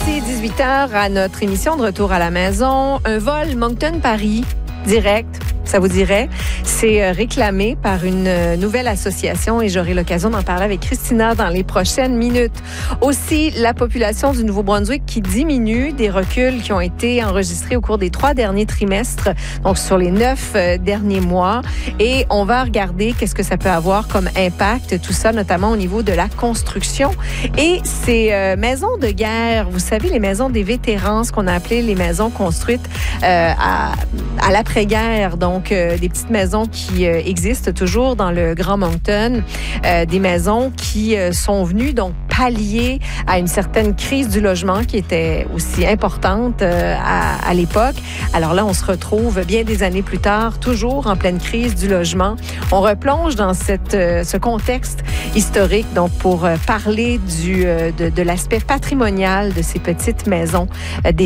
D'ici 18h à notre émission de Retour à la maison, un vol Moncton-Paris direct. Ça vous dirait? C'est réclamé par une nouvelle association et j'aurai l'occasion d'en parler avec Christina dans les prochaines minutes. Aussi, la population du Nouveau-Brunswick qui diminue, des reculs qui ont été enregistrés au cours des 3 derniers trimestres, donc sur les 9 derniers mois. Et on va regarder qu'est-ce que ça peut avoir comme impact, tout ça, notamment au niveau de la construction. Et ces maisons de guerre, vous savez, les maisons des vétérans, ce qu'on a appelé les maisons construites à l'après-guerre, donc des petites maisons qui existent toujours dans le Grand Moncton, des maisons qui sont venues donc pallier à une certaine crise du logement qui était aussi importante à l'époque. Alors là, on se retrouve bien des années plus tard, toujours en pleine crise du logement. On replonge dans ce contexte historique donc pour parler de l'aspect patrimonial de ces petites maisons des